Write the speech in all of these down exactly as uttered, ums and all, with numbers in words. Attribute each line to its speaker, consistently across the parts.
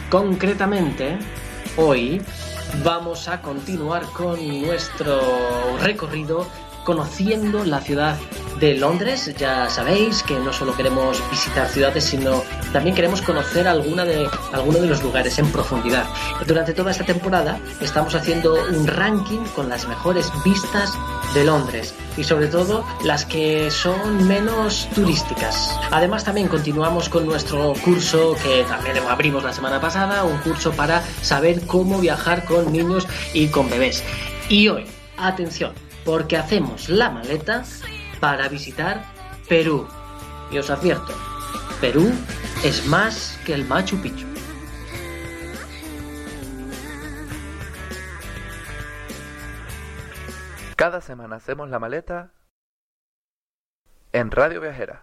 Speaker 1: Concretamente, hoy vamos a continuar con nuestro recorrido conociendo la ciudad de Londres. Ya sabéis que no solo queremos visitar ciudades, sino también queremos conocer alguna de, alguno de los lugares en profundidad. Durante toda esta temporada estamos haciendo un ranking con las mejores vistas de Londres y sobre todo las que son menos turísticas. Además también continuamos con nuestro curso que también abrimos la semana pasada, un curso para saber cómo viajar con niños y con bebés. Y hoy, atención, porque hacemos la maleta para visitar Perú. Y os advierto, Perú es más que el Machu Picchu.
Speaker 2: Cada semana hacemos la maleta en Radio Viajera.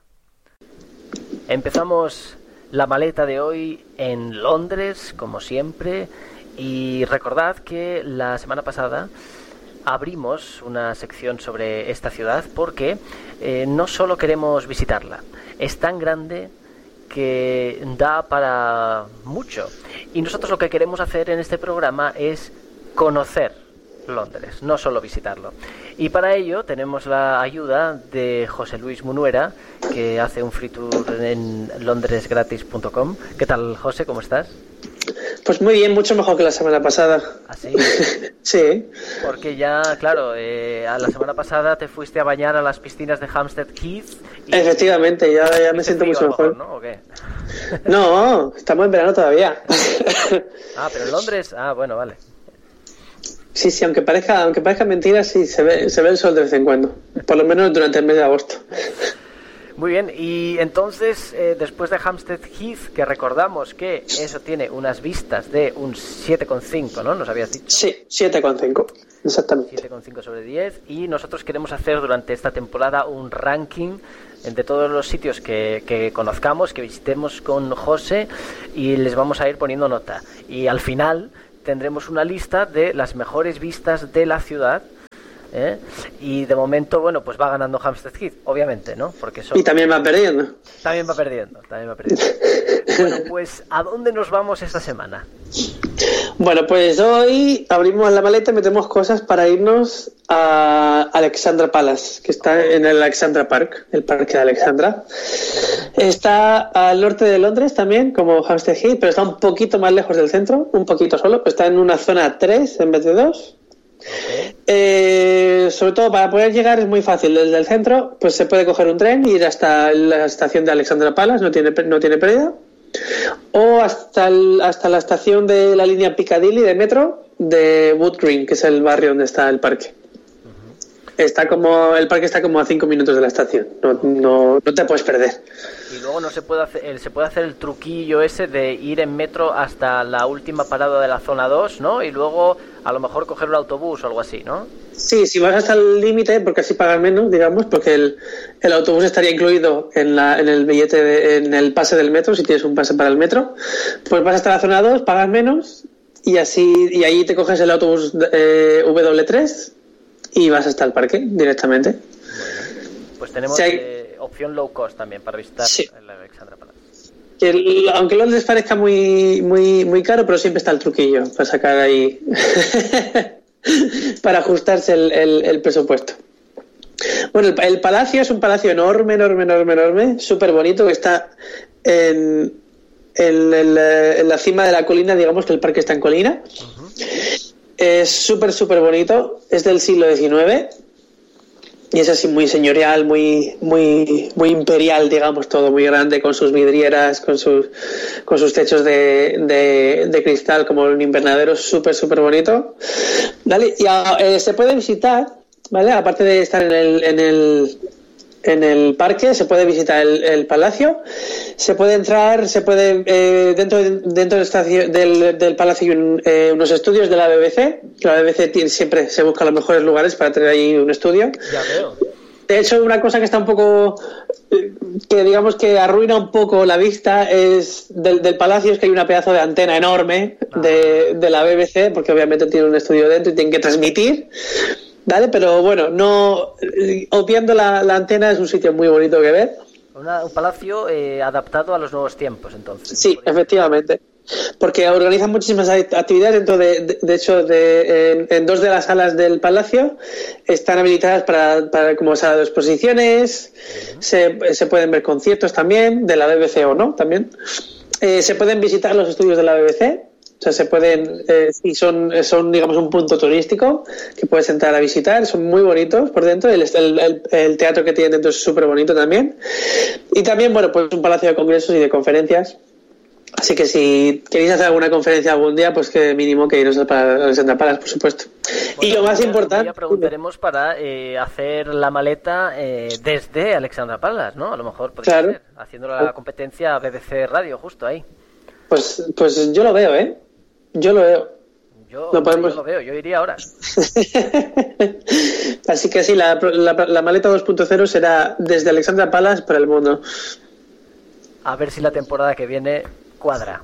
Speaker 3: Empezamos la maleta de hoy en Londres, como siempre, y recordad que la semana pasada abrimos una sección sobre esta ciudad porque eh, no solo queremos visitarla, es tan grande que da para mucho. Y nosotros lo que queremos hacer en este programa es conocer Londres, no solo visitarlo. Y para ello tenemos la ayuda de José Luis Munuera, que hace un free tour en londres gratis punto com. ¿Qué tal, José? ¿Cómo estás?
Speaker 4: Pues muy bien, mucho mejor que la semana pasada.
Speaker 3: ¿Ah, sí?
Speaker 4: Sí.
Speaker 3: Porque ya, claro, eh, a la semana pasada te fuiste a bañar a las piscinas de Hampstead Heath. Y
Speaker 4: efectivamente, ya, ya me siento mucho mejor.
Speaker 3: ¿No? ¿O qué?
Speaker 4: No, estamos en verano todavía.
Speaker 3: Ah, pero en Londres, ah, bueno, vale.
Speaker 4: Sí, sí, aunque parezca, aunque parezca mentira, sí, se ve, se ve el sol de vez en cuando. Por lo menos durante el mes de agosto.
Speaker 3: Muy bien, y entonces, eh, después de Hampstead Heath, que recordamos que eso tiene unas vistas de un siete coma cinco, ¿no? ¿Nos habías dicho?
Speaker 4: Sí, siete coma cinco, exactamente.
Speaker 3: siete coma cinco sobre diez, y nosotros queremos hacer durante esta temporada un ranking de todos los sitios que, que conozcamos, que visitemos con José, y les vamos a ir poniendo nota. Y al final tendremos una lista de las mejores vistas de la ciudad. ¿Eh? Y de momento, bueno, pues va ganando Hampstead Heath, obviamente, ¿no? Porque son...
Speaker 4: Y también va perdiendo.
Speaker 3: También va perdiendo, también va perdiendo. Bueno, pues, ¿a dónde nos vamos esta semana?
Speaker 4: Bueno, pues hoy abrimos la maleta y metemos cosas para irnos a Alexandra Palace, que está en el Alexandra Park, el parque de Alexandra. Está al norte de Londres también, como Hampstead Heath, pero está un poquito más lejos del centro, un poquito solo. Está en una zona tres en vez de dos. Okay. Eh, sobre todo para poder llegar es muy fácil. Desde el centro pues se puede coger un tren y ir hasta la estación de Alexandra Palace, no tiene, no tiene pérdida, o hasta, el, hasta la estación de la línea Piccadilly de metro de Wood Green, que es el barrio donde está el parque. Uh-huh. Está como, el parque está como a cinco minutos de la estación, no, no, no te puedes perder.
Speaker 3: Y luego no se puede hacer, se puede hacer el truquillo ese de ir en metro hasta la última parada de la zona dos, ¿no? Y luego a lo mejor coger un autobús o algo así, ¿no?
Speaker 4: Sí, si vas hasta el límite, porque así pagas menos, digamos, porque el, el autobús estaría incluido en, la, en el billete, de, en el pase del metro, si tienes un pase para el metro, pues vas hasta la zona dos, pagas menos y así y ahí te coges el autobús eh, W doble u tres y vas hasta el parque directamente.
Speaker 3: Bueno, pues tenemos... Si hay... eh, opción low cost también para visitar sí. el Alexandra Palace.
Speaker 4: Que el, aunque Londres parezca muy muy muy caro, pero siempre está el truquillo para sacar ahí para ajustarse el, el, el presupuesto. Bueno, el, el palacio es un palacio enorme, enorme, enorme, enorme, súper bonito, que está en, en, en, la, en la cima de la colina, digamos que el parque está en colina. Uh-huh. Es súper, súper bonito, es del siglo diecinueve. Y es así muy señorial, muy muy muy imperial, digamos, todo muy grande, con sus vidrieras, con sus con sus techos de, de, de cristal, como un invernadero, súper, súper bonito. ¿Vale? Y eh, se puede visitar, ¿vale? Aparte de estar en el, en el, en el parque, se puede visitar el, el palacio, se puede entrar, se puede, eh, dentro, dentro del, estacio, del, del palacio hay un, eh, unos estudios de la B B C. La B B C tiene, siempre se busca los mejores lugares para tener ahí un estudio.
Speaker 3: Ya veo.
Speaker 4: De hecho, una cosa que está un poco, que digamos que arruina un poco la vista es del, del palacio, es que hay una pedazo de antena enorme de, de la B B C, porque obviamente tiene un estudio dentro y tienen que transmitir. ¿Vale? Pero bueno, no obviando la, la antena, es un sitio muy bonito que ver.
Speaker 3: Una, un palacio eh, adaptado a los nuevos tiempos, entonces.
Speaker 4: Sí, efectivamente. porque organizan muchísimas actividades dentro de, de, de hecho, de, en, en dos de las salas del palacio están habilitadas para, para como sala de exposiciones, se, se pueden ver conciertos también, de la B B C o no, también. Eh, se pueden visitar los estudios de la B B C, o sea, se pueden, eh, y son, son, digamos, un punto turístico que puedes entrar a visitar, son muy bonitos por dentro, el, el, el teatro que tienen dentro es súper bonito también, y también, bueno, pues un palacio de congresos y de conferencias. Así que si queréis hacer alguna conferencia algún día, pues que mínimo que iros a Alexandra Palace, por supuesto.
Speaker 3: Bueno,
Speaker 4: y lo más
Speaker 3: día,
Speaker 4: importante...
Speaker 3: Ya preguntaremos para eh, hacer la maleta eh, desde Alexandra Palace, ¿no? A lo mejor podría
Speaker 4: claro.
Speaker 3: ser, haciendo la competencia a B B C Radio, justo ahí.
Speaker 4: Pues, pues yo lo veo, ¿eh? Yo lo veo.
Speaker 3: Yo
Speaker 4: lo, podemos...
Speaker 3: yo lo veo, yo iría ahora.
Speaker 4: Así que sí, la, la, la maleta dos punto cero será desde Alexandra Palace para el mundo.
Speaker 3: A ver si la temporada que viene... cuadra.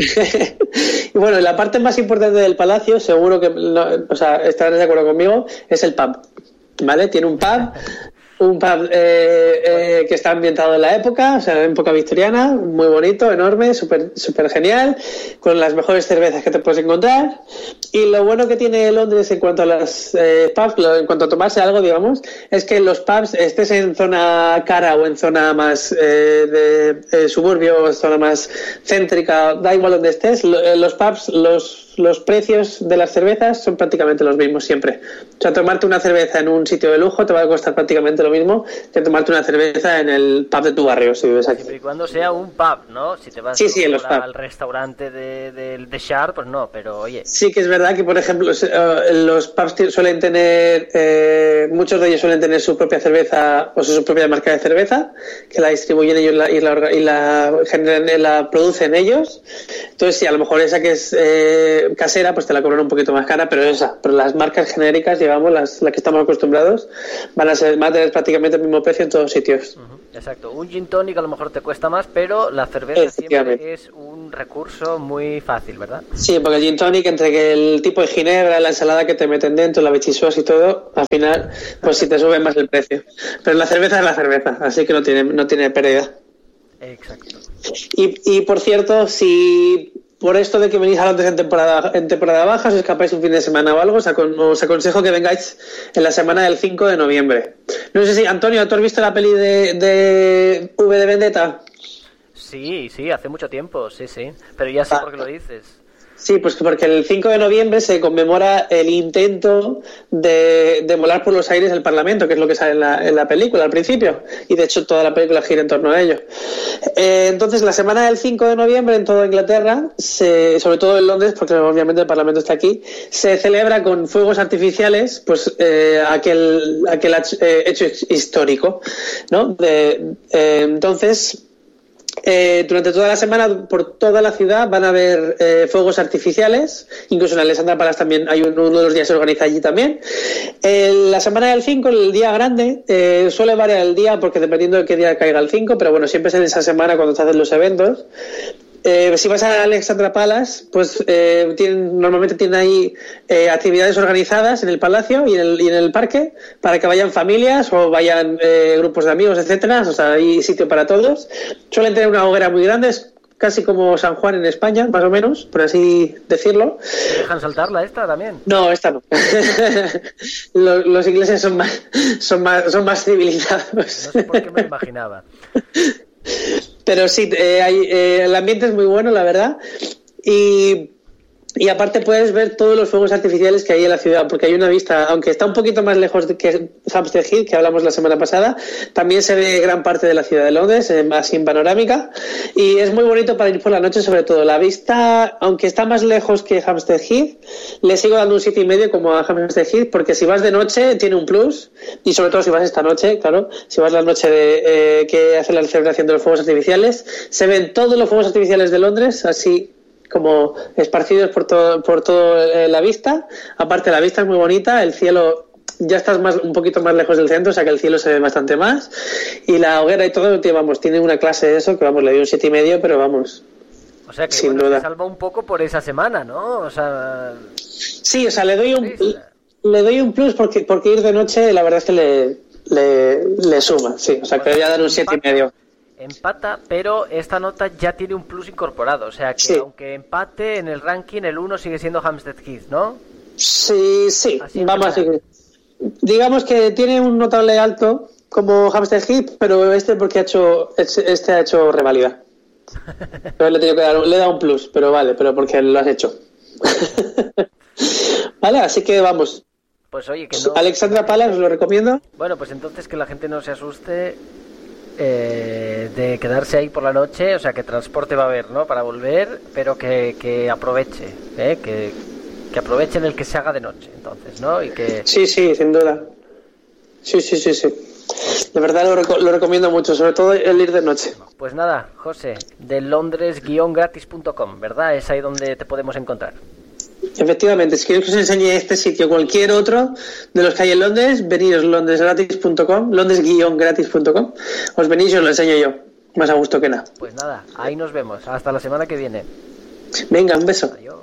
Speaker 4: Y bueno, la parte más importante del palacio, seguro que no, o sea, estarás de acuerdo conmigo, es el pub, ¿vale? Tiene un pub, un pub eh, eh, que está ambientado en la época, o sea, en época victoriana, muy bonito, enorme, súper súper genial, con las mejores cervezas que te puedes encontrar. Y lo bueno que tiene Londres en cuanto a las eh, pubs, en cuanto a tomarse algo, digamos, es que los pubs, estés en zona cara o en zona más eh, de eh, suburbio o zona más céntrica, da igual donde estés, lo, los pubs, los los precios de las cervezas son prácticamente los mismos siempre. O sea, tomarte una cerveza en un sitio de lujo te va a costar prácticamente lo mismo que tomarte una cerveza en el pub de tu barrio, si vives aquí.
Speaker 3: Siempre y cuando sea un pub, ¿no? Si te vas
Speaker 4: sí, sí, en los
Speaker 3: al restaurante de, de, de Shard, pues no, pero oye.
Speaker 4: Sí que es verdad que, por ejemplo, los pubs suelen tener, eh, muchos de ellos suelen tener su propia cerveza o su propia marca de cerveza, que la distribuyen ellos y la, y la, generan, la producen ellos. Entonces, sí, a lo mejor esa que es... Eh, casera, pues te la cobran un poquito más cara, pero esa, pero las marcas genéricas, digamos, las, las que estamos acostumbrados, van a ser, van a tener prácticamente el mismo precio en todos sitios.
Speaker 3: Uh-huh. Exacto, un gin tonic a lo mejor te cuesta más, pero la cerveza siempre es un recurso muy fácil, ¿verdad?
Speaker 4: Sí, porque el gin tonic, entre que el tipo de ginebra, la ensalada que te meten dentro, la bichisauce y todo, al final, pues sí te sube más el precio. Pero la cerveza es la cerveza, así que no tiene, no tiene pérdida.
Speaker 3: Exacto.
Speaker 4: Y, y por cierto, si por esto de que venís a Londres en temporada, en temporada baja, os escapáis un fin de semana o algo, os, acon- os aconsejo que vengáis en la semana del cinco de noviembre. No sé si, Antonio, ¿tú has visto la peli de, de V de Vendetta?
Speaker 3: Sí, sí, hace mucho tiempo, sí, sí. Pero ya sé ah. por qué lo dices.
Speaker 4: Sí, pues porque el cinco de noviembre se conmemora el intento de, de volar por los aires el Parlamento, que es lo que sale en la, en la película al principio, y de hecho toda la película gira en torno a ello. Eh, entonces, la semana del cinco de noviembre en toda Inglaterra, se, sobre todo en Londres, porque obviamente el Parlamento está aquí, se celebra con fuegos artificiales pues eh, aquel, aquel eh, hecho histórico, ¿no? De, eh, entonces... Eh, durante toda la semana por toda la ciudad van a haber eh, fuegos artificiales, incluso en Alexandra Palace también hay un, uno de los días se organiza allí también. Eh, la semana del cinco, el día grande, eh, suele variar el día porque dependiendo de qué día caiga el cinco, pero bueno, siempre es en esa semana cuando se hacen los eventos. Eh, si vas a Alexandra Palace, pues eh, tienen, normalmente tienen ahí eh, actividades organizadas en el palacio y en el, y en el parque para que vayan familias o vayan eh, grupos de amigos, etcétera. O sea, hay sitio para todos. Suelen tener una hoguera muy grande, es casi como San Juan en España, más o menos, por así decirlo.
Speaker 3: ¿Te dejan saltarla esta también?
Speaker 4: No, esta no. los, los ingleses son más, son más, son más civilizados.
Speaker 3: No sé por qué me lo imaginaba.
Speaker 4: Pero sí, eh, hay, eh, el ambiente es muy bueno, la verdad. Y, y aparte puedes ver todos los fuegos artificiales que hay en la ciudad, porque hay una vista, aunque está un poquito más lejos de que Hampstead Heath, que hablamos la semana pasada, también se ve gran parte de la ciudad de Londres, eh, así en panorámica. Y es muy bonito para ir por la noche, sobre todo. La vista, aunque está más lejos que Hampstead Heath, le sigo dando un siete y medio como a Hampstead Heath, porque si vas de noche tiene un plus, y sobre todo si vas esta noche, claro, si vas la noche de eh, que hace la celebración de los fuegos artificiales, se ven todos los fuegos artificiales de Londres, así como esparcidos por todo por toda eh, la vista. Aparte, la vista es muy bonita, el cielo ya estás más un poquito más lejos del centro, o sea que el cielo se ve bastante más, y la hoguera y todo, tío, vamos, tiene una clase de eso que vamos, le doy un siete y medio, pero vamos,
Speaker 3: o sea que
Speaker 4: sin
Speaker 3: bueno,
Speaker 4: duda.
Speaker 3: te salva un poco por esa semana, ¿no? O sea,
Speaker 4: sí, o sea, le doy un le doy un plus porque porque ir de noche la verdad es que le le, le suma, sí, o sea que le voy a dar un siete y medio.
Speaker 3: Empata, pero esta nota ya tiene un plus incorporado. O sea que
Speaker 4: Sí.
Speaker 3: aunque empate en el ranking, el uno sigue siendo Hampstead Heath, ¿no?
Speaker 4: Sí, sí,
Speaker 3: Así en
Speaker 4: vamos a
Speaker 3: general.
Speaker 4: seguir. Digamos que tiene un notable alto como Hampstead Heath, pero este porque ha hecho este ha hecho revalida. Pero le he tenido que dar, le he dado un plus, pero vale, pero porque lo has hecho. Vale, así que vamos.
Speaker 3: Pues oye, que no...
Speaker 4: Alexandra Palace os lo recomiendo.
Speaker 3: Bueno, pues entonces que la gente no se asuste eh, de quedarse ahí por la noche, o sea, que transporte va a haber, ¿no? Para volver, pero que, que aproveche, ¿eh? Que, que aprovechen el que se haga de noche, entonces, ¿no? Y que...
Speaker 4: Sí, sí, sin duda. Sí, sí, sí, sí. De verdad lo, reco- lo recomiendo mucho, sobre todo el ir de noche.
Speaker 3: Pues nada, José, de londres guion gratis punto com, ¿verdad? Es ahí donde te podemos encontrar.
Speaker 4: Efectivamente, si queréis que os enseñe este sitio o cualquier otro de los que hay en Londres, veniros londres gratis punto com, londres guion gratis punto com, os venís y os lo enseño yo, más a gusto que nada.
Speaker 3: Pues nada, ahí nos vemos. Hasta la semana que viene.
Speaker 4: Venga, un beso.
Speaker 3: Adiós.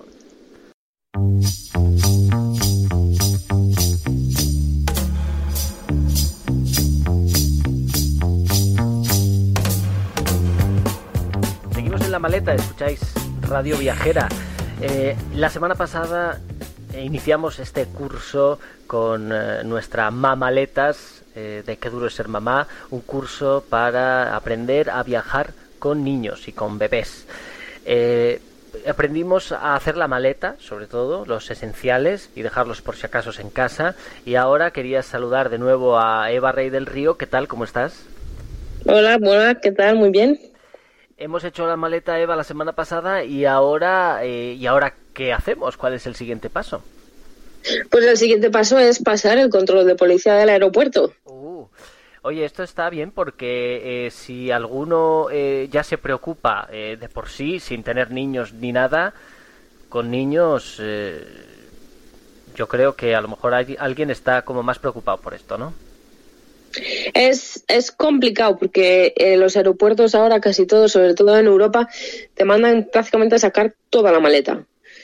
Speaker 3: Seguimos en la maleta, escucháis Radio Viajera. Eh, la semana pasada eh, iniciamos este curso con eh, nuestra Mamaletas, eh, de Qué duro es ser mamá, un curso para aprender a viajar con niños y con bebés. Eh, aprendimos a hacer la maleta, sobre todo, los esenciales, y dejarlos por si acaso en casa. Y ahora quería saludar de nuevo a Eva Rey del Río. ¿Qué tal? ¿Cómo estás?
Speaker 5: Hola, buena, ¿qué tal? Muy bien.
Speaker 3: Hemos hecho la maleta, Eva, la semana pasada y ahora, eh, ¿y ahora qué hacemos? ¿Cuál es el siguiente paso?
Speaker 5: Pues el siguiente paso es pasar el control de policía del aeropuerto.
Speaker 3: Uh, oye, esto está bien porque eh, si alguno eh, ya se preocupa eh, de por sí, sin tener niños ni nada, con niños eh, yo creo que a lo mejor hay, alguien está como más preocupado por esto, ¿no?
Speaker 5: Es, es complicado porque eh, los aeropuertos ahora casi todos, sobre todo en Europa, te mandan prácticamente a sacar toda la maleta.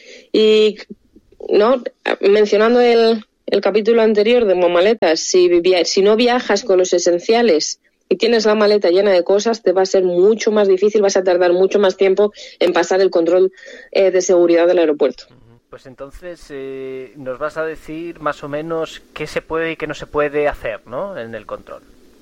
Speaker 5: Y no mencionando el, el capítulo anterior de Mamaletas, si, vivia, si no viajas con los esenciales y tienes la maleta llena de cosas, te va a ser mucho más difícil, vas a tardar mucho más tiempo en pasar el control eh, de seguridad del aeropuerto.
Speaker 3: Pues entonces eh, nos vas a decir más o menos qué se puede y qué no se puede hacer, ¿no? En el control.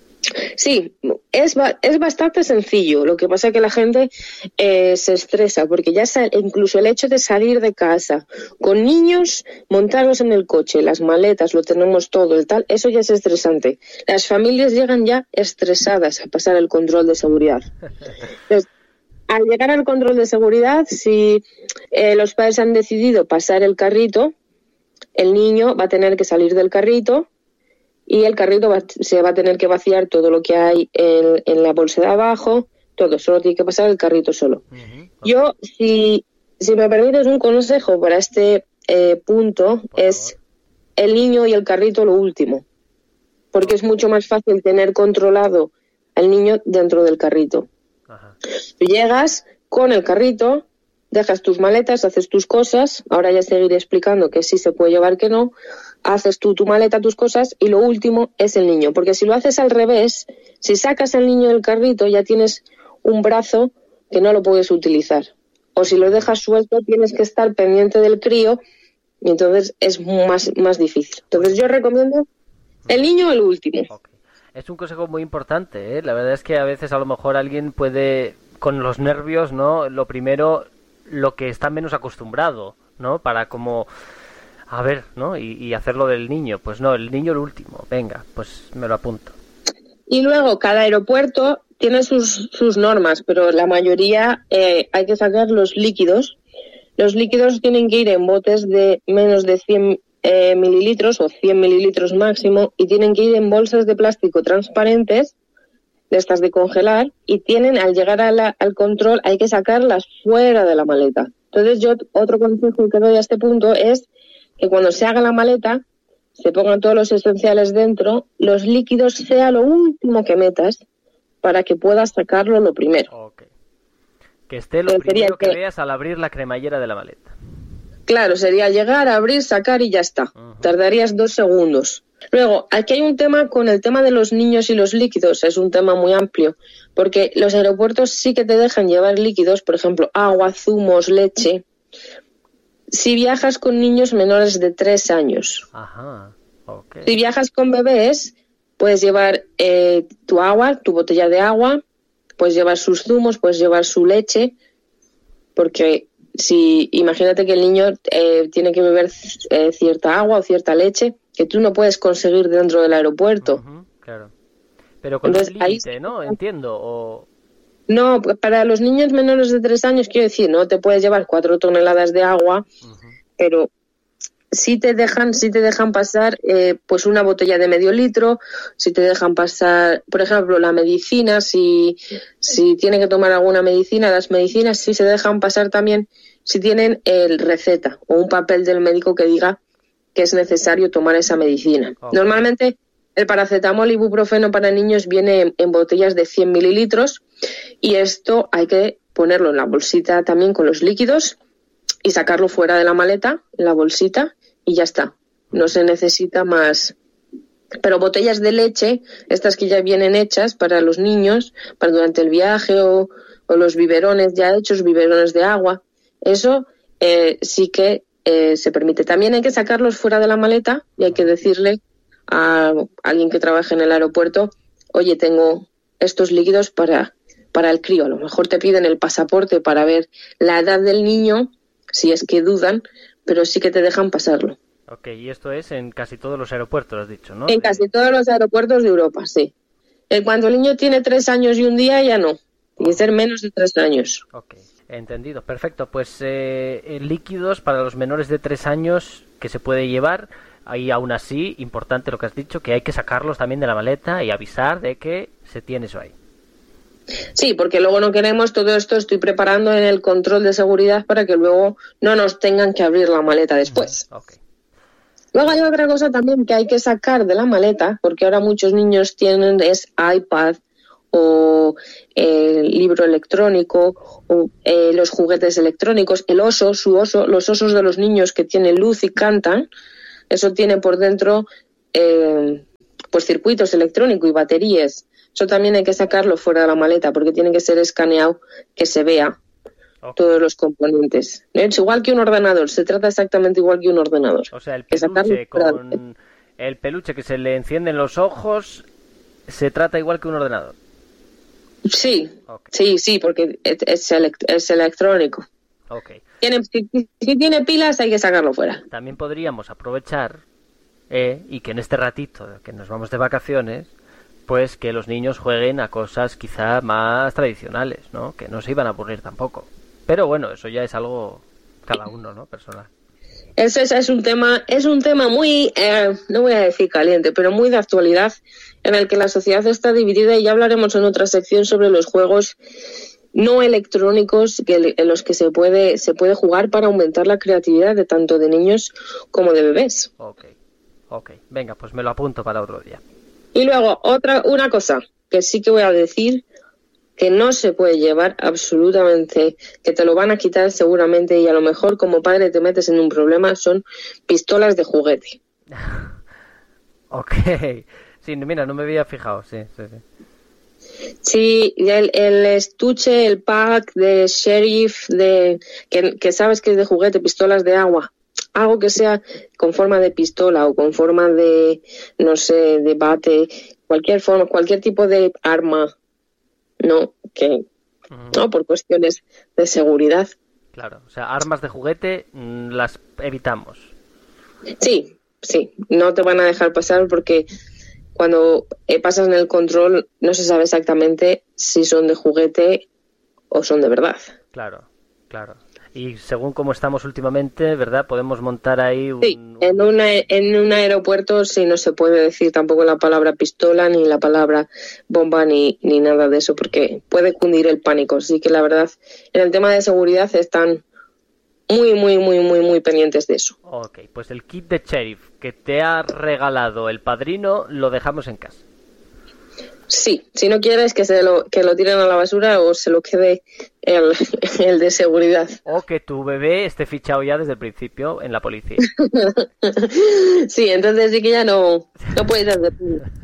Speaker 5: Sí, es, ba- es bastante sencillo. Lo que pasa es que la gente eh, se estresa porque ya sal- incluso el hecho de salir de casa con niños, montarlos en el coche, las maletas, lo tenemos todo, el tal, eso ya es estresante. Las familias llegan ya estresadas a pasar el control de seguridad. Entonces, al llegar al control de seguridad, si eh, los padres han decidido pasar el carrito, el niño va a tener que salir del carrito y el carrito va, se va a tener que vaciar todo lo que hay en, en la bolsa de abajo, todo, solo tiene que pasar el carrito solo. Uh-huh. Yo, si, si me permites un consejo para este eh, punto, Por es favor. El niño y el carrito lo último, porque es mucho más fácil tener controlado al niño dentro del carrito. Ajá. Tú llegas con el carrito, dejas tus maletas, haces tus cosas, ahora ya seguiré explicando que sí se puede llevar, que no, haces tú tu maleta, tus cosas, y lo último es el niño, porque si lo haces al revés, si sacas al niño del carrito ya tienes un brazo que no lo puedes utilizar, o si lo dejas suelto tienes que estar pendiente del crío y entonces es más, más difícil. Entonces yo recomiendo el niño el último.
Speaker 3: Okay. Es un consejo muy importante, ¿eh? La verdad es que a veces a lo mejor alguien puede, con los nervios, ¿no? Lo primero, lo que está menos acostumbrado, ¿no? Para como, a ver, ¿no? Y, y hacerlo del niño. Pues no, el niño el último. Venga, pues me lo apunto.
Speaker 5: Y luego, cada aeropuerto tiene sus, sus normas, pero la mayoría eh, hay que sacar los líquidos. Los líquidos tienen que ir en botes de menos de cien Eh, mililitros o cien mililitros máximo y tienen que ir en bolsas de plástico transparentes, de estas de congelar, y tienen, al llegar a la, al control, hay que sacarlas fuera de la maleta. Entonces yo, otro consejo que doy a este punto es que cuando se haga la maleta, se pongan todos los esenciales dentro, los líquidos sea lo último que metas para que puedas sacarlo lo primero.
Speaker 3: Okay. Que esté lo primero que, que veas al abrir la cremallera de la maleta.
Speaker 5: Claro, sería llegar, abrir, sacar y ya está. Uh-huh. Tardarías dos segundos. Luego, aquí hay un tema con el tema de los niños y los líquidos, es un tema muy amplio, porque los aeropuertos sí que te dejan llevar líquidos, por ejemplo, agua, zumos, leche, si viajas con niños menores de tres años.
Speaker 3: Ajá, ok.
Speaker 5: Si viajas con bebés, puedes llevar eh, tu agua, tu botella de agua, puedes llevar sus zumos, puedes llevar su leche, porque si imagínate que el niño eh, tiene que beber eh, cierta agua o cierta leche que tú no puedes conseguir dentro del aeropuerto.
Speaker 3: Uh-huh, claro. Pero con
Speaker 5: Entonces,
Speaker 3: un límite,
Speaker 5: ahí...
Speaker 3: ¿no? Entiendo. O...
Speaker 5: No, para los niños menores de tres años, quiero decir, no te puedes llevar cuatro toneladas de agua, uh-huh. pero sí te dejan, sí te dejan pasar eh, pues una botella de medio litro, si te dejan pasar, por ejemplo, la medicina, si, si tiene que tomar alguna medicina, las medicinas sí se dejan pasar también si tienen el receta o un papel del médico que diga que es necesario tomar esa medicina. Okay. Normalmente el paracetamol y ibuprofeno para niños viene en, en botellas de cien mililitros y esto hay que ponerlo en la bolsita también con los líquidos y sacarlo fuera de la maleta, en la bolsita, y ya está. No se necesita más. Pero botellas de leche, estas que ya vienen hechas para los niños, para durante el viaje, o, o los biberones ya hechos, biberones de agua, eso eh, sí que eh, se permite. También hay que sacarlos fuera de la maleta y hay que decirle a alguien que trabaje en el aeropuerto, oye, tengo estos líquidos para, para el crío. A lo mejor te piden el pasaporte para ver la edad del niño, si es que dudan, pero sí que te dejan pasarlo.
Speaker 3: Ok, y esto es en casi todos los aeropuertos, has dicho, ¿no?
Speaker 5: En casi todos los aeropuertos de Europa, sí. En cuanto el niño tiene tres años y un día, ya no. Tiene que ser menos de tres años.
Speaker 3: Ok, entendido. Perfecto. Pues eh, líquidos para los menores de tres años que se puede llevar. Ahí aún así, importante lo que has dicho, que hay que sacarlos también de la maleta y avisar de que se tiene eso ahí.
Speaker 5: Sí, porque luego no queremos todo esto, estoy preparando en el control de seguridad para que luego no nos tengan que abrir la maleta después.
Speaker 3: Okay.
Speaker 5: Luego hay otra cosa también que hay que sacar de la maleta, porque ahora muchos niños tienen es iPad o eh, libro electrónico o eh, los juguetes electrónicos, el oso, su oso, los osos de los niños que tienen luz y cantan, eso tiene por dentro eh, pues circuitos electrónicos y baterías. Eso también hay que sacarlo fuera de la maleta porque tiene que ser escaneado, que se vea okay. todos los componentes. Es igual que un ordenador, se trata exactamente igual que un ordenador.
Speaker 3: O sea, el peluche, con el peluche que se le encienden los ojos, se trata igual que un ordenador.
Speaker 5: Sí, okay. sí, sí, porque es, elect- es electrónico.
Speaker 3: Okay.
Speaker 5: Tiene, si, si tiene pilas hay que sacarlo fuera.
Speaker 3: También podríamos aprovechar eh, y que en este ratito que nos vamos de vacaciones, pues que los niños jueguen a cosas quizá más tradicionales, ¿no? Que no se iban a aburrir tampoco. Pero bueno, eso ya es algo cada uno, ¿no? Personal.
Speaker 5: Eso es, es un tema, es un tema muy, eh, no voy a decir caliente, pero muy de actualidad, en el que la sociedad está dividida y ya hablaremos en otra sección sobre los juegos no electrónicos que, en los que se puede, se puede jugar para aumentar la creatividad de tanto de niños como de bebés.
Speaker 3: Ok, ok. Venga, pues me lo apunto para otro día.
Speaker 5: Y luego, otra, una cosa que sí que voy a decir, que no se puede llevar absolutamente, que te lo van a quitar seguramente y a lo mejor como padre te metes en un problema, son pistolas de juguete.
Speaker 3: Ok, sí, mira, no me había fijado, sí, sí, sí.
Speaker 5: Sí, el, el estuche, el pack de sheriff, de que, que sabes que es de juguete, pistolas de agua, algo que sea con forma de pistola o con forma de, no sé, de bate, cualquier forma, cualquier tipo de arma, no, que uh-huh. no, por cuestiones de seguridad.
Speaker 3: Claro, o sea, armas de juguete mmm, las evitamos.
Speaker 5: Sí, sí, no te van a dejar pasar porque cuando eh, pasas en el control no se sabe exactamente si son de juguete o son de verdad.
Speaker 3: Claro, claro. Y según cómo estamos últimamente, ¿verdad? Podemos montar ahí un...
Speaker 5: Sí, en, una, en un aeropuerto sí no se puede decir tampoco la palabra pistola, ni la palabra bomba, ni, ni nada de eso, porque puede cundir el pánico. Así que la verdad, en el tema de seguridad están muy, muy, muy, muy, muy pendientes de eso.
Speaker 3: Ok, pues el kit de sheriff que te ha regalado el padrino lo dejamos en casa.
Speaker 5: Sí, si no quieres que se lo que lo tiren a la basura o se lo quede el, el de seguridad.
Speaker 3: O que tu bebé esté fichado ya desde el principio en la policía.
Speaker 5: Sí, entonces sí que ya no, no puedes hacer.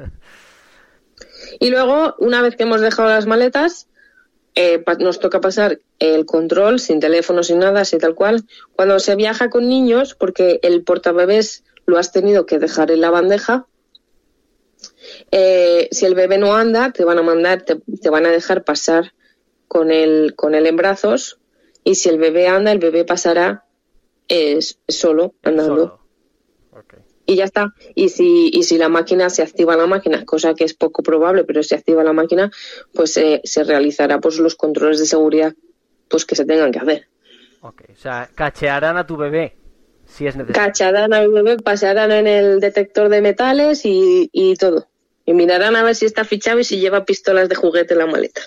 Speaker 5: Y luego, una vez que hemos dejado las maletas, eh, pa- nos toca pasar el control sin teléfono, sin nada, así tal cual. Cuando se viaja con niños, porque el portabebés lo has tenido que dejar en la bandeja, eh, si el bebé no anda, te van a mandar, te, te van a dejar pasar con él, con él en brazos, y si el bebé anda, el bebé pasará eh, solo, andando.
Speaker 3: Solo. Okay.
Speaker 5: Y ya está. Y si, y si la máquina, se activa la máquina, cosa que es poco probable, pero si activa la máquina, pues eh, se realizará pues los controles de seguridad pues que se tengan que hacer.
Speaker 3: Okay. O sea, cachearán a tu bebé si es necesario.
Speaker 5: Cacharán al bebé, pasarán en el detector de metales y, y todo. Y mirarán a ver si está fichado y si lleva pistolas de juguete en la maleta.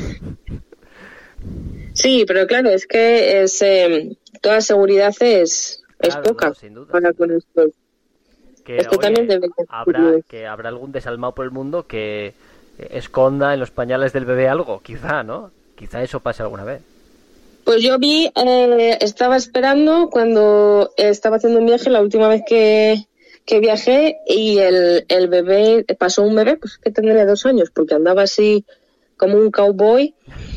Speaker 5: Sí, pero claro, es que es, eh, toda seguridad es, es
Speaker 3: Claro,
Speaker 5: poca
Speaker 3: no, sin duda.
Speaker 5: para con esto.
Speaker 3: Que,
Speaker 5: Esto
Speaker 3: oye,
Speaker 5: también debe ser
Speaker 3: habrá,
Speaker 5: curioso.
Speaker 3: que habrá algún desalmado por el mundo que esconda en los pañales del bebé algo, quizá, ¿no? Quizá eso pase alguna vez.
Speaker 5: Pues yo vi, eh, estaba esperando cuando estaba haciendo un viaje, la última vez que, que viajé, y el, el bebé, pasó un bebé, pues que tendría dos años, porque andaba así como un cowboy,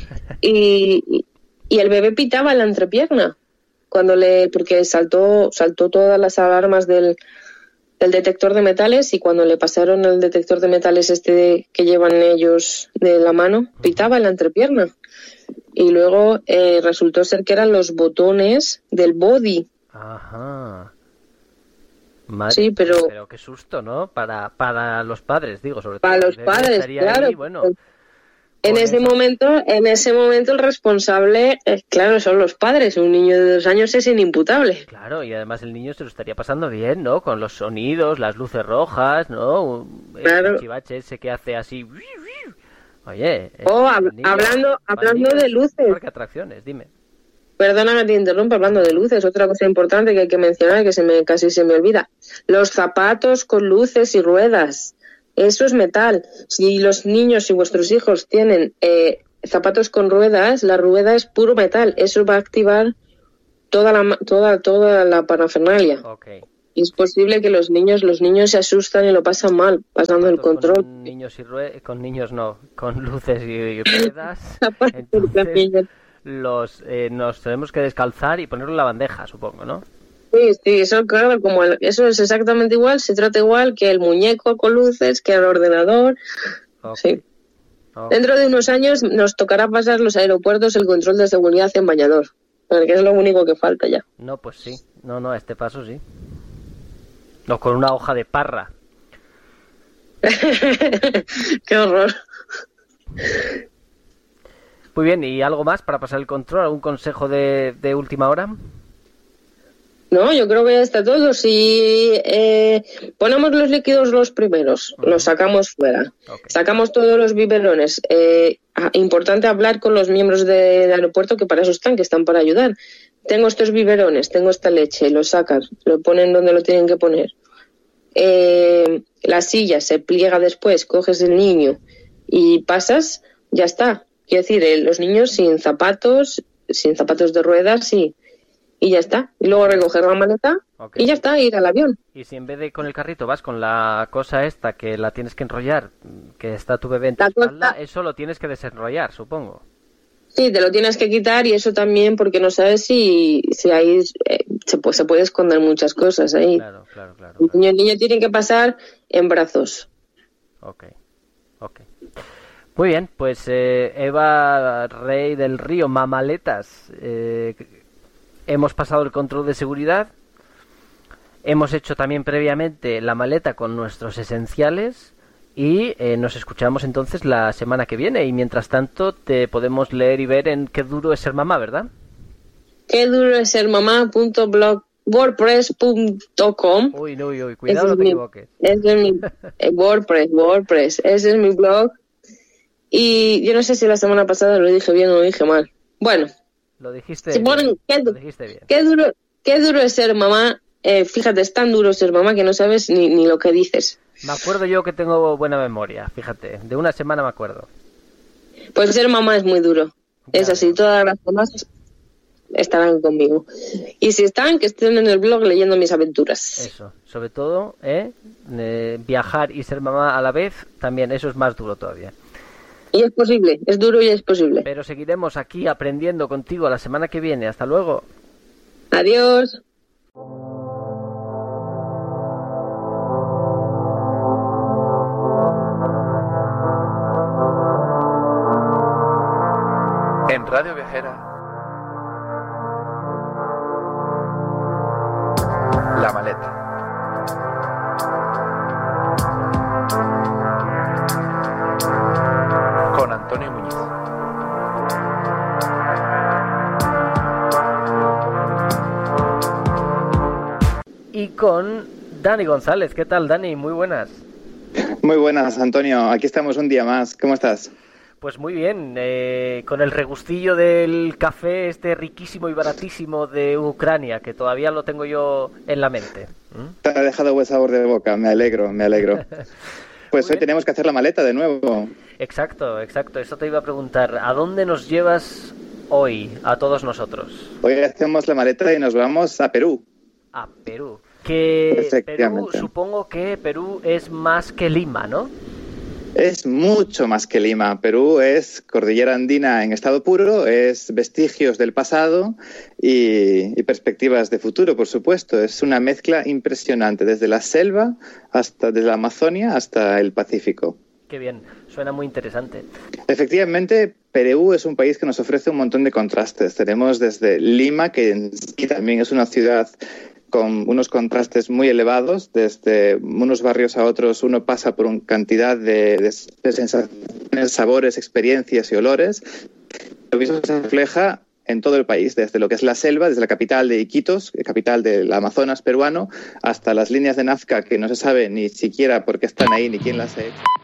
Speaker 5: y, y el bebé pitaba en la entrepierna, cuando le, porque saltó, saltó todas las alarmas del, del detector de metales, y cuando le pasaron el detector de metales este de- que llevan ellos de la mano, pitaba en la entrepierna. Y luego eh, resultó ser que eran los botones del body.
Speaker 3: Ajá. Madre,
Speaker 5: Sí, pero-
Speaker 3: pero qué susto, ¿no? Para, para los padres, digo, sobre
Speaker 5: Para
Speaker 3: todo.
Speaker 5: los
Speaker 3: El bebé
Speaker 5: padres,
Speaker 3: estaría
Speaker 5: claro.
Speaker 3: ahí, bueno,
Speaker 5: En
Speaker 3: con
Speaker 5: ese
Speaker 3: eso.
Speaker 5: momento, en ese momento el responsable, eh, claro, son los padres. Un niño de dos años es inimputable.
Speaker 3: Claro, y además el niño se lo estaría pasando bien, ¿no? Con los sonidos, las luces rojas, ¿no? El
Speaker 5: Claro.
Speaker 3: cachivache ese que hace así. Oye. eh,
Speaker 5: Oh,
Speaker 3: el
Speaker 5: hab- hablando-
Speaker 3: para el
Speaker 5: hablando
Speaker 3: niño
Speaker 5: de
Speaker 3: es un
Speaker 5: luces.
Speaker 3: parque de atracciones, dime.
Speaker 5: Perdona que te interrumpa hablando de luces. Otra cosa importante que hay que mencionar, que se me casi se me olvida. Los zapatos con luces y ruedas. Eso es metal. Si los niños y vuestros hijos tienen eh, zapatos con ruedas, la rueda es puro metal. Eso va a activar toda la ma- toda toda la parafernalia.
Speaker 3: Ok.
Speaker 5: Y es posible que los niños los niños se asustan y lo pasan mal pasando el
Speaker 3: Zapatos
Speaker 5: control.
Speaker 3: Con niños y rue- con niños no, con luces y, y ruedas.
Speaker 5: Zapatos
Speaker 3: Entonces los eh, nos tenemos que descalzar y ponerlo en la bandeja, supongo, ¿no?
Speaker 5: Sí, sí, eso claro, como el- eso es exactamente igual, se trata igual que el muñeco con luces, que el ordenador.
Speaker 3: Ok.
Speaker 5: Sí.
Speaker 3: Ok.
Speaker 5: Dentro de unos años nos tocará pasar los aeropuertos el control de seguridad en bañador, porque es lo único que falta ya.
Speaker 3: No, pues sí. No, no, a este paso sí. No, con una hoja de parra.
Speaker 5: Qué horror.
Speaker 3: Muy bien, ¿y algo más para pasar el control? ¿Algún consejo de, de última hora?
Speaker 5: No, yo creo que ya está todo. Si eh, ponemos los líquidos los primeros,
Speaker 3: Ujú.
Speaker 5: los sacamos fuera,
Speaker 3: Ok.
Speaker 5: sacamos todos los biberones. Eh, ah, importante hablar con los miembros de- del aeropuerto, que para eso están, que están para ayudar. Tengo estos biberones, tengo esta leche, lo sacas, lo ponen donde lo tienen que poner. Eh, la silla se pliega después, coges el niño y pasas, ya está. Quiero decir, eh, los niños sin zapatos, sin zapatos de ruedas y, y ya está. Y luego recoger la maleta
Speaker 3: Ok.
Speaker 5: y ya está, ir al avión.
Speaker 3: Y si en vez de con el carrito vas con la cosa esta que la tienes que enrollar, que está tu bebé en tu
Speaker 5: La cosa-
Speaker 3: espalda, eso lo tienes que desenrollar, supongo.
Speaker 5: Sí, te lo tienes que quitar y eso también porque no sabes si, si ahí eh, se, puede, se puede esconder muchas cosas ahí.
Speaker 3: Claro, claro, claro.
Speaker 5: El
Speaker 3: claro.
Speaker 5: niño, el niño tiene que pasar en brazos.
Speaker 3: Ok, ok. Muy bien, pues eh, Eva Rey del Río, Mamaletas, eh, hemos pasado el control de seguridad, hemos hecho también previamente la maleta con nuestros esenciales y eh, nos escuchamos entonces la semana que viene y mientras tanto te podemos leer y ver en Qué duro es ser mamá, ¿verdad?
Speaker 5: Qué duro es ser mamá punto blog wordpress punto com.
Speaker 3: Uy, no, uy, uy, cuidado,
Speaker 5: Ese
Speaker 3: no
Speaker 5: es
Speaker 3: te
Speaker 5: mi-
Speaker 3: equivoques.
Speaker 5: Ese es mi eh, WordPress, WordPress. Ese es mi blog. Y yo no sé si la semana pasada lo dije bien o lo dije mal. Bueno,
Speaker 3: Lo dijiste
Speaker 5: si ponen
Speaker 3: bien,
Speaker 5: qué,
Speaker 3: lo dijiste bien.
Speaker 5: qué duro, qué duro es ser mamá eh, fíjate, es tan duro ser mamá que no sabes ni, ni lo que dices.
Speaker 3: Me acuerdo yo que tengo buena memoria, fíjate, de una semana me acuerdo.
Speaker 5: Pues ser mamá es muy duro.
Speaker 3: Ya
Speaker 5: es así,
Speaker 3: veo.
Speaker 5: todas las demás estarán conmigo. Y si están, que estén en el blog leyendo mis aventuras.
Speaker 3: Eso, sobre todo, ¿eh? Eh, viajar y ser mamá a la vez, también, eso es más duro todavía.
Speaker 5: Y es posible, es duro y es posible.
Speaker 3: Pero seguiremos aquí aprendiendo contigo la semana que viene. Hasta luego.
Speaker 5: Adiós.
Speaker 2: En Radio Viajera, La Maleta. Con Antonio Muñiz.
Speaker 3: Y con Dani González. ¿Qué tal, Dani? Muy buenas.
Speaker 6: Muy buenas, Antonio. Aquí estamos un día más. ¿Cómo estás?
Speaker 3: Pues muy bien, eh, con el regustillo del café este riquísimo y baratísimo de Ucrania, que todavía lo tengo yo en la mente. ¿Mm?
Speaker 6: Te ha dejado buen sabor de boca. Me alegro, me alegro. Pues hoy tenemos que hacer la maleta de nuevo.
Speaker 3: Exacto, exacto. Eso te iba a preguntar. ¿A dónde nos llevas hoy, a todos nosotros?
Speaker 6: Hoy hacemos la maleta y nos vamos a Perú.
Speaker 3: A Perú. Que Perú,
Speaker 6: Efectivamente.
Speaker 3: supongo que Perú es más que Lima, ¿no?
Speaker 6: Es mucho más que Lima. Perú es cordillera andina en estado puro, es vestigios del pasado y, y perspectivas de futuro, por supuesto. Es una mezcla impresionante, desde la selva hasta desde la Amazonia hasta el Pacífico.
Speaker 3: Qué bien, suena muy interesante.
Speaker 6: Efectivamente, Perú es un país que nos ofrece un montón de contrastes. Tenemos desde Lima, que en sí también es una ciudad con unos contrastes muy elevados, desde unos barrios a otros uno pasa por una cantidad de, de, de sensaciones, sabores, experiencias y olores. Lo mismo se refleja en todo el país, desde lo que es la selva, desde la capital de Iquitos, capital del Amazonas peruano, hasta las líneas de Nazca que no se sabe ni siquiera por qué están ahí ni quién las ha hecho.